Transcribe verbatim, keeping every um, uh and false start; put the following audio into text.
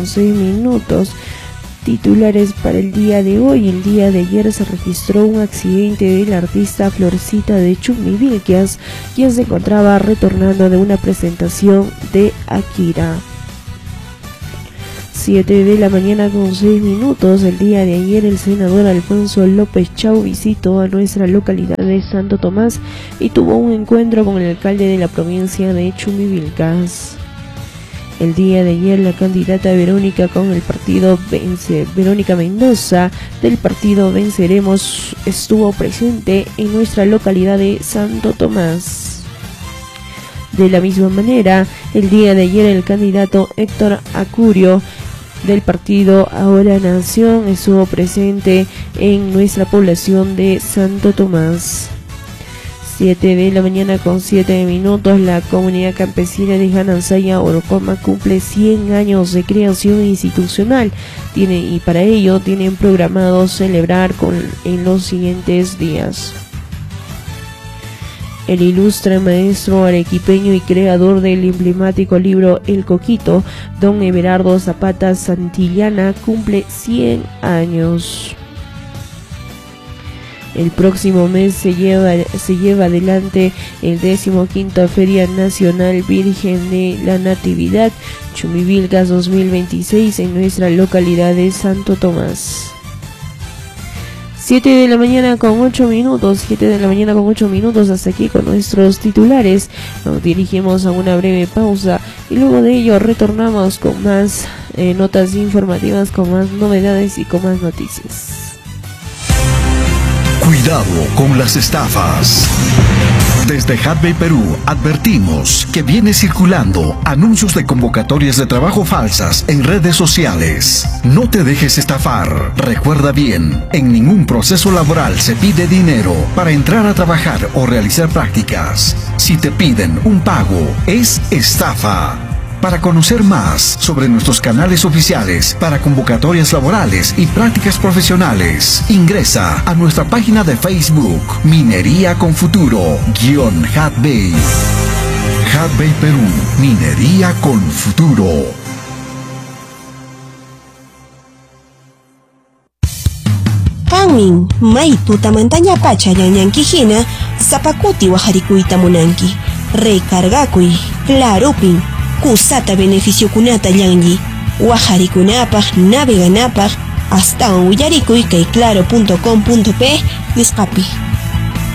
seis minutos. Titulares para el día de hoy. El día de ayer se registró un accidente de la artista Florcita de Chumivilcas, quien se encontraba retornando de una presentación de Akira. siete de la mañana con seis minutos. El día de ayer el senador Alfonso López Chau visitó a nuestra localidad de Santo Tomás y tuvo un encuentro con el alcalde de la provincia de Chumivilcas. El día de ayer la candidata Verónica con el partido Vence, Verónica Mendoza del partido Venceremos estuvo presente en nuestra localidad de Santo Tomás. De la misma manera, el día de ayer el candidato Héctor Acurio del partido Ahora Nación estuvo presente en nuestra población de Santo Tomás. siete de la mañana con siete minutos. La comunidad campesina de Janansaya Orocoma cumple cien años de creación institucional. Tiene, y para ello tienen programado celebrar con, en los siguientes días. El ilustre maestro arequipeño y creador del emblemático libro El Coquito, don Everardo Zapata Santillana, cumple cien años. El próximo mes se lleva, se lleva adelante el decimoquinta Feria Nacional Virgen de la Natividad Chumivilcas dos mil veintiséis en nuestra localidad de Santo Tomás. siete de la mañana con ocho minutos, siete de la mañana con ocho minutos, hasta aquí con nuestros titulares. Nos dirigimos a una breve pausa y luego de ello retornamos con más eh, notas informativas, con más novedades y con más noticias. Cuidado con las estafas. Desde Hatbay Perú advertimos que viene circulando anuncios de convocatorias de trabajo falsas en redes sociales. No te dejes estafar. Recuerda bien, en ningún proceso laboral se pide dinero para entrar a trabajar o realizar prácticas. Si te piden un pago, es estafa. Para conocer más sobre nuestros canales oficiales para convocatorias laborales y prácticas profesionales, ingresa a nuestra página de Facebook Minería con Futuro guión Hatbay. Hatbay Perú, Minería con Futuro. Kanmin, may tutamantanya pacha yanyankijina, zapakuti wajarikuita munanki, recargakuy, clarupin, kusata beneficio kunata yanyi, wajarikunapaj, naveganapaj, hasta un willarikuy kay claro punto com punto p, nisqapi.